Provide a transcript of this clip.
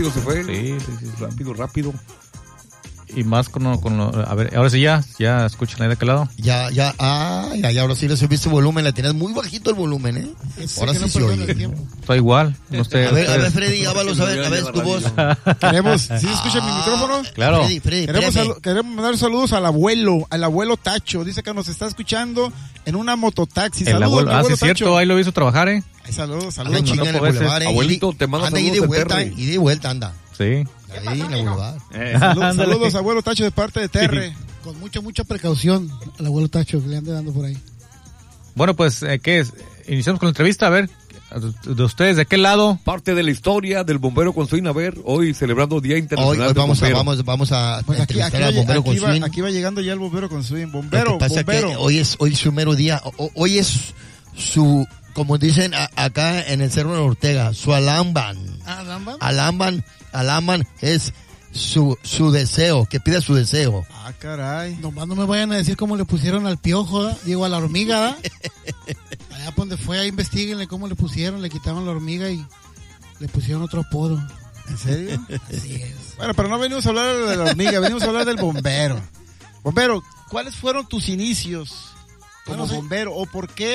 Se fue. Sí. Rápido. Y más a ver, ahora sí ya escuchan ahí de aquel lado. Ya, ahora sí le subiste volumen, le tienes muy bajito el volumen, Ahora sí se oye. Está igual, no sé. A ver, Freddy, Ábalos, a ver tu voz. ¿Sí se escucha mi micrófono? Claro. Freddy, Queremos mandar saludos al abuelo Tacho. Dice que nos está escuchando en una mototaxi. Saludos, abuelo. Sí, es cierto, ahí lo hizo trabajar, Saludos. Anda chinga en el boulevard, Abuelito, te mando anda saludos y de vuelta, anda. Sí. Ahí en el boulevard. Saludos, abuelo Tacho, de parte de Terre. Con mucha precaución al abuelo Tacho que le ande dando por ahí. Bueno, pues, ¿qué es? Iniciamos con la entrevista, a ver, de ustedes, ¿de qué lado? Parte de la historia del bombero con swing. A ver, hoy celebrando Día Internacional del Bombero. Vamos a pues entrevistar al bombero con swing. Aquí va llegando ya el bombero con swing. Lo que pasa es que hoy es su mero día. Hoy es su, como dicen acá en el Cerro de Ortega, su alamban. Alamban es su deseo, que pida su deseo. Ah, caray. Nomás no me vayan a decir cómo le pusieron al piojo, digo, a la hormiga, allá por donde fue, investiguenle cómo le pusieron, le quitaron la hormiga y le pusieron otro apodo. ¿En serio? Así es. Bueno, pero no venimos a hablar de la hormiga, venimos a hablar del bombero. Bombero, ¿cuáles fueron tus inicios como bombero o por qué